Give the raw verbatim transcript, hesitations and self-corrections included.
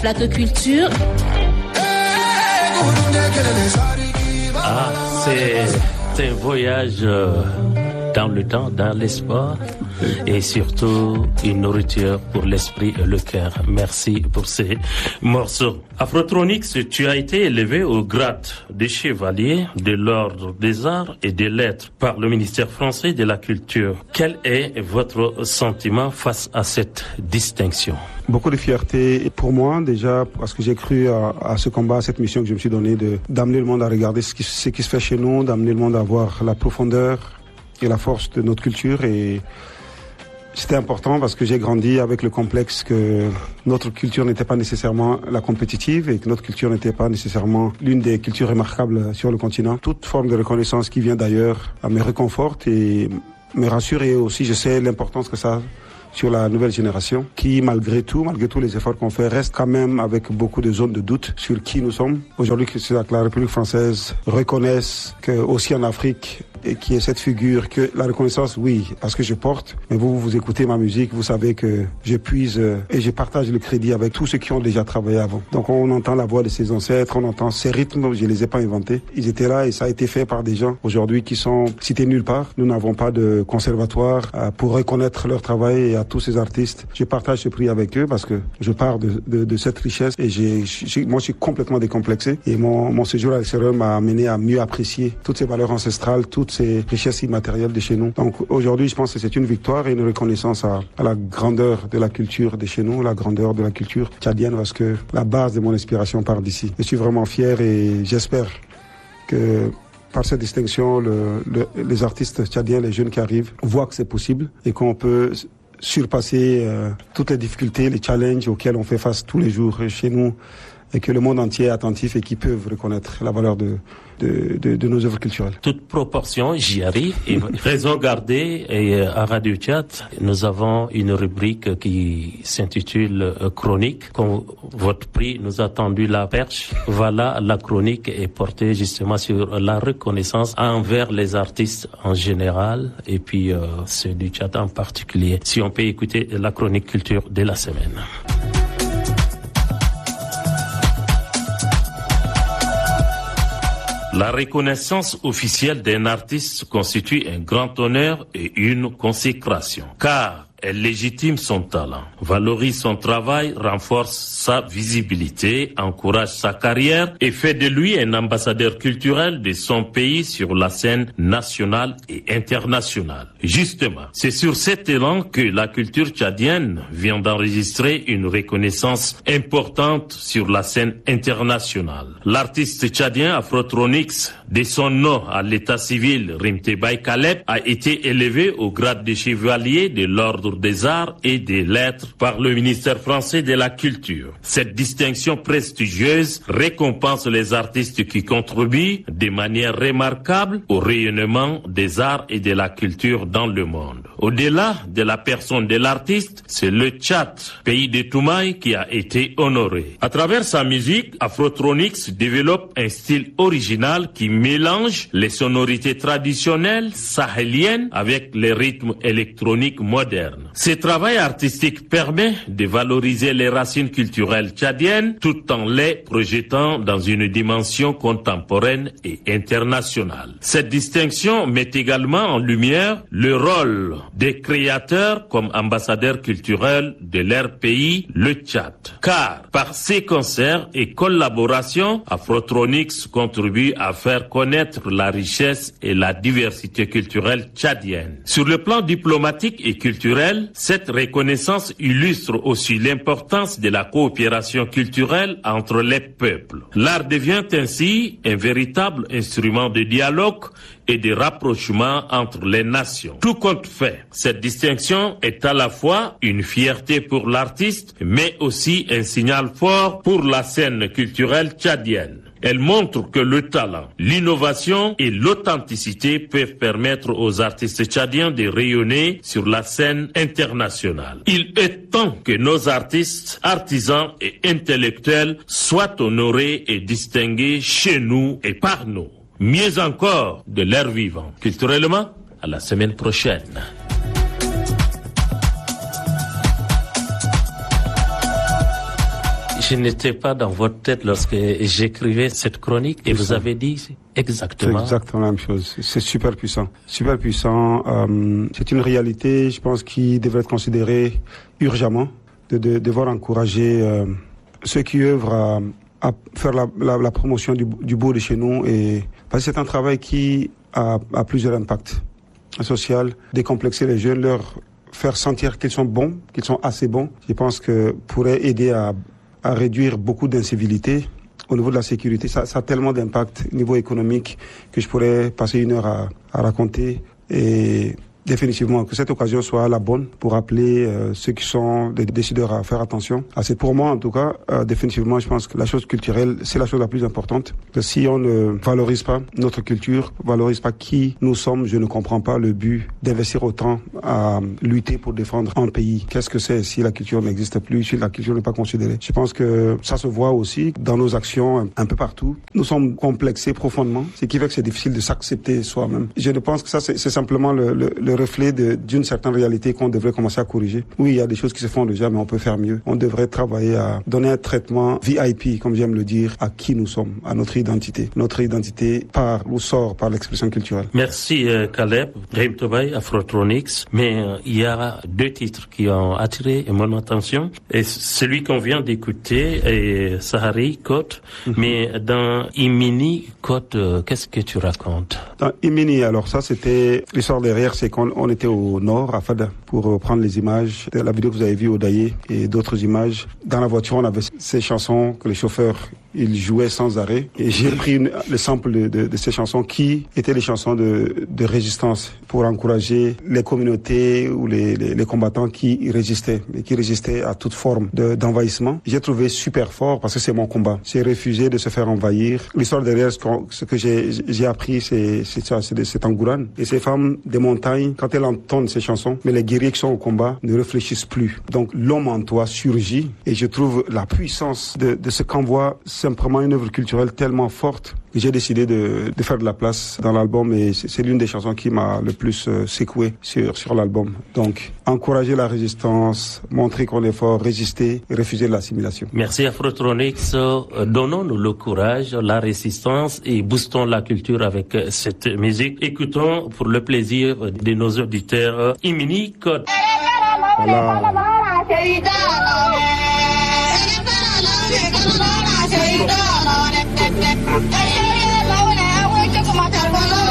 Plateau Culture. Ah, c'est, c'est un voyage dans le temps, dans l'espoir et surtout une nourriture pour l'esprit et le cœur. Merci pour ces morceaux. Afrotronics, tu as été élevé au grade de chevalier de l'ordre des arts et des lettres par le ministère français de la culture. Quel est votre sentiment face à cette distinction? Beaucoup de fierté pour moi, déjà, parce que j'ai cru à, à ce combat, à cette mission que je me suis donnée de, d'amener le monde à regarder ce qui, ce qui se fait chez nous, d'amener le monde à voir la profondeur et la force de notre culture. Et c'était important parce que j'ai grandi avec le complexe que notre culture n'était pas nécessairement la compétitive et que notre culture n'était pas nécessairement l'une des cultures remarquables sur le continent. Toute forme de reconnaissance qui vient d'ailleurs me réconforte et me rassure, et aussi je sais l'importance que ça a sur la nouvelle génération qui, malgré tout, malgré tous les efforts qu'on fait, reste quand même avec beaucoup de zones de doute sur qui nous sommes. Aujourd'hui, que la République française reconnaisse que aussi en Afrique, et qui est cette figure, que la reconnaissance, oui, parce que je porte, mais vous, vous écoutez ma musique, vous savez que je puise et je partage le crédit avec tous ceux qui ont déjà travaillé avant. Donc on entend la voix de ses ancêtres, on entend ces rythmes, je les ai pas inventés. Ils étaient là et ça a été fait par des gens aujourd'hui qui sont cités nulle part. Nous n'avons pas de conservatoire pour reconnaître leur travail, et à tous ces artistes, je partage ce prix avec eux parce que je pars de, de, de cette richesse et j'ai, j'ai, moi je suis complètement décomplexé, et mon, mon séjour à l'extérieur m'a amené à mieux apprécier toutes ces valeurs ancestrales, toutes ces richesses immatérielles de chez nous. Donc aujourd'hui, je pense que c'est une victoire et une reconnaissance à, à la grandeur de la culture de chez nous, la grandeur de la culture tchadienne, parce que la base de mon inspiration part d'ici. Je suis vraiment fier et j'espère que par cette distinction, le, le, les artistes tchadiens, les jeunes qui arrivent, voient que c'est possible et qu'on peut surpasser euh, toutes les difficultés, les challenges auxquels on fait face tous les jours chez nous, et que le monde entier est attentif et qui peuvent reconnaître la valeur de, de, de, de nos œuvres culturelles. Toute proportion, j'y arrive. Et raison gardée, et à Radio Tchad, nous avons une rubrique qui s'intitule Chronique. Quand votre prix nous a tendu la perche, voilà, la chronique est portée justement sur la reconnaissance envers les artistes en général et puis euh, ceux du Tchad en particulier. Si on peut écouter la chronique culture de la semaine. La reconnaissance officielle d'un artiste constitue un grand honneur et une consécration, car elle légitime son talent, valorise son travail, renforce sa visibilité, encourage sa carrière et fait de lui un ambassadeur culturel de son pays sur la scène nationale et internationale. Justement, c'est sur cet élan que la culture tchadienne vient d'enregistrer une reconnaissance importante sur la scène internationale. L'artiste tchadien Afrotronics, de son nom à l'état civil Rimtebay Kaleb, a été élevé au grade de chevalier de l'ordre des arts et des lettres par le ministère français de la culture. Cette distinction prestigieuse récompense les artistes qui contribuent de manière remarquable au rayonnement des arts et de la culture dans le monde. Au-delà de la personne de l'artiste, c'est le Tchad, pays de Toumaï, qui a été honoré. À travers sa musique, Afrotronics développe un style original qui mélange les sonorités traditionnelles sahéliennes avec les rythmes électroniques modernes. Ce travail artistique permet de valoriser les racines culturelles tchadiennes tout en les projetant dans une dimension contemporaine et internationale. Cette distinction met également en lumière le rôle des créateurs comme ambassadeurs culturels de leur pays, le Tchad. Car par ses concerts et collaborations, Afrotronics contribue à faire connaître la richesse et la diversité culturelle tchadienne. Sur le plan diplomatique et culturel, cette reconnaissance illustre aussi l'importance de la coopération culturelle entre les peuples. L'art devient ainsi un véritable instrument de dialogue et de rapprochement entre les nations. Tout compte fait, cette distinction est à la fois une fierté pour l'artiste, mais aussi un signal fort pour la scène culturelle tchadienne. Elle montre que le talent, l'innovation et l'authenticité peuvent permettre aux artistes tchadiens de rayonner sur la scène internationale. Il est temps que nos artistes, artisans et intellectuels soient honorés et distingués chez nous et par nous. Mieux encore, de leur vivant. Culturellement, à la semaine prochaine. Je n'étais pas dans votre tête lorsque j'écrivais cette chronique et vous avez dit exactement. C'est exactement la même chose. C'est super puissant. Super puissant. Euh, c'est une réalité, je pense, qui devrait être considérée urgemment, de, de devoir encourager euh, ceux qui œuvrent à, à faire la, la, la promotion du, du beau de chez nous. Et, parce que c'est un travail qui a, a plusieurs impacts. Social, décomplexer les jeunes, leur faire sentir qu'ils sont bons, qu'ils sont assez bons. Je pense que pourrait aider à, à réduire beaucoup d'incivilités. Au niveau de la sécurité, ça, ça a tellement d'impact au niveau économique que je pourrais passer une heure à, à raconter. Et définitivement, que cette occasion soit la bonne pour rappeler euh, ceux qui sont des décideurs à faire attention. Ah, c'est pour moi, en tout cas, euh, définitivement, je pense que la chose culturelle, c'est la chose la plus importante. Que si on ne valorise pas notre culture, valorise pas qui nous sommes, je ne comprends pas le but d'investir autant à lutter pour défendre un pays. Qu'est-ce que c'est si la culture n'existe plus, si la culture n'est pas considérée? Je pense que ça se voit aussi dans nos actions un, un peu partout. Nous sommes complexés profondément, ce qui fait que c'est difficile de s'accepter soi-même. Je ne pense que ça, c'est, c'est simplement le, le, le reflet de, d'une certaine réalité qu'on devrait commencer à corriger. Oui, il y a des choses qui se font déjà, mais on peut faire mieux. On devrait travailler à donner un traitement V I P, comme j'aime le dire, à qui nous sommes, à notre identité. Notre identité part ou sort par l'expression culturelle. Merci euh, Caleb, Rahim Tobaye, Afrotronics. Mais euh, il y a deux titres qui ont attiré mon attention. Et celui qu'on vient d'écouter est Sahari, Côte. Mm-hmm. Mais dans Imini, Côte, euh, qu'est-ce que tu racontes? Dans Imini, alors ça, c'était l'histoire derrière, c'est qu'on on était au nord, à Fada, pour prendre les images de la vidéo que vous avez vue au Daillé et d'autres images. Dans la voiture, on avait ces chansons que les chauffeurs ils jouaient sans arrêt. Et j'ai pris une, le sample de, de, de ces chansons qui étaient les chansons de, de résistance pour encourager les communautés ou les, les, les combattants qui résistaient, et qui résistaient à toute forme de, d'envahissement. J'ai trouvé super fort parce que c'est mon combat. J'ai refusé de se faire envahir. L'histoire derrière, ce, ce que j'ai, j'ai appris, c'est, c'est ça, c'est, c'est Tangourane. Et ces femmes des montagnes, quand elles entendent ces chansons, mais les guerriers qui sont au combat ne réfléchissent plus. Donc l'homme en toi surgit et je trouve la puissance de, de ce qu'envoie simplement une œuvre culturelle tellement forte que j'ai décidé de, de faire de la place dans l'album et c'est, c'est l'une des chansons qui m'a le plus euh, secoué sur, sur l'album. Donc, encourager la résistance, montrer qu'on est fort, résister et refuser l'assimilation. Merci Afrotronics. Donnons-nous le courage, la résistance et boostons la culture avec cette musique. Écoutons pour le plaisir de nos auditeurs Imini Côte. Voilà. Hey,